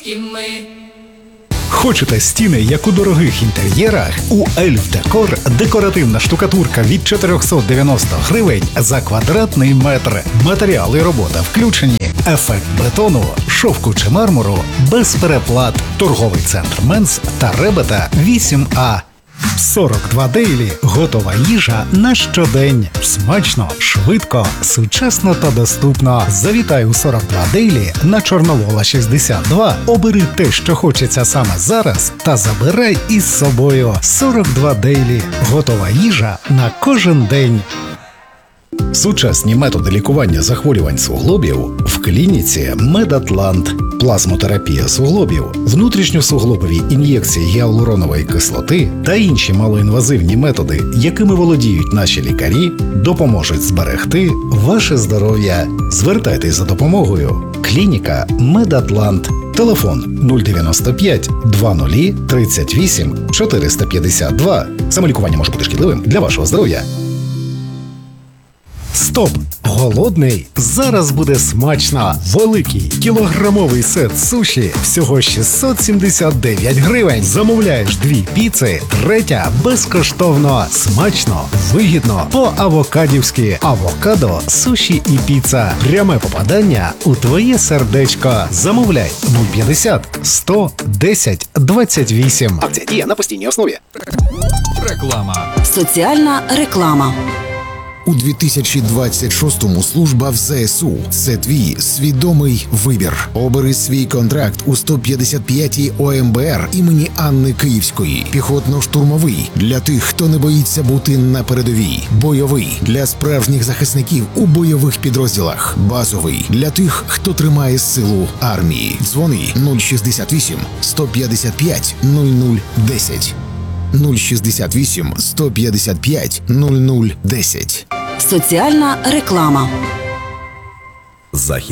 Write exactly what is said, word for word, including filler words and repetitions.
і ми. Хочете стіни, як у дорогих інтер'єрах? У Ельф Декор декоративна штукатурка від чотириста дев'яносто гривень за квадратний метр. Матеріали робота включені. Ефект бетону, шовку чи мармуру без переплат. Торговий центр Менс та Ребета вісім А. сорок два Дейлі – готова їжа на щодень. Смачно, швидко, сучасно та доступно. Завітай у сорок два Дейлі на Чорновола шістдесят два, обери те, що хочеться саме зараз, та забирай із собою. сорок два Дейлі – готова їжа на кожен день. Сучасні методи лікування захворювань суглобів в клініці Медатлант. Плазмотерапія суглобів, внутрішньосуглобові ін'єкції гіалуронової кислоти та інші малоінвазивні методи, якими володіють наші лікарі, допоможуть зберегти ваше здоров'я. Звертайтесь за допомогою. Клініка Медатлант. Телефон нуль дев'яносто п'ять двадцять тридцять вісім чотириста п'ятдесят два. Самолікування може бути шкідливим для вашого здоров'я. Стоп! Голодний? Зараз буде смачно! Великий кілограмовий сет суші всього шістсот сімдесят дев'ять гривень. Замовляєш дві піци, третя безкоштовно. Смачно, вигідно, по-авокадівськи. Авокадо, суші і піца. Пряме попадання у твоє сердечко. Замовляй нуль п'ятдесят сто десять двадцять вісім. Акція діє на постійній основі. Реклама. Соціальна реклама. У дві тисячі двадцять шостому служба в ЗСУ – це твій свідомий вибір. Обери свій контракт у сто п'ятдесят п'ятій О М Б Р імені Анни Київської. Піхотно-штурмовий – для тих, хто не боїться бути на передовій. Бойовий – для справжніх захисників у бойових підрозділах. Базовий – для тих, хто тримає силу армії. Дзвони нуль шістдесят вісім сто п'ятдесят п'ять нуль нуль десять. нуль шістдесят вісім сто п'ятдесят п'ять нуль нуль десять. Соціальна реклама. Захід.